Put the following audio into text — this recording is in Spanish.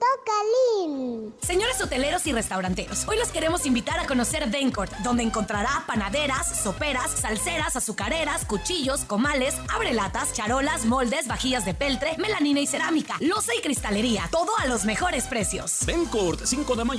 Calín. Señores hoteleros y restauranteros, hoy los queremos invitar a conocer Dencourt, donde encontrará panaderas, soperas, salseras, azucareras, cuchillos, comales, abrelatas, charolas, moldes, vajillas de peltre, melamina y cerámica, loza y cristalería, todo a los mejores precios. Dencourt, 5 de mayo